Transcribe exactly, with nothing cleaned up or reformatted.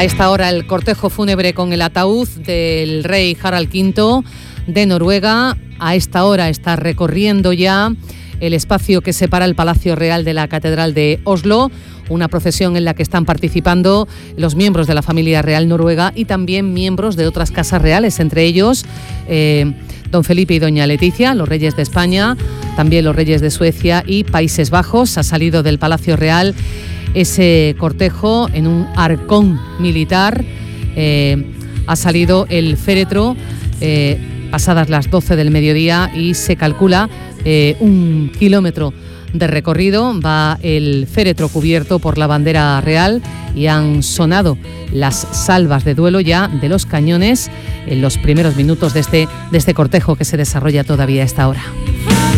A esta hora el cortejo fúnebre con el ataúd del rey Harald quinto de Noruega. A esta hora está recorriendo ya el espacio que separa el Palacio Real de la Catedral de Oslo, una procesión en la que están participando los miembros de la familia real noruega y también miembros de otras casas reales, entre ellos eh, don Felipe y doña Leticia, los reyes de España, también los reyes de Suecia y Países Bajos. Ha salido del Palacio Real ese cortejo en un arcón militar. Eh, ha salido el féretro eh, pasadas las doce del mediodía y se calcula eh, un kilómetro de recorrido. Va el féretro cubierto por la bandera real y han sonado las salvas de duelo ya de los cañones en los primeros minutos de este, de este cortejo que se desarrolla todavía a esta hora.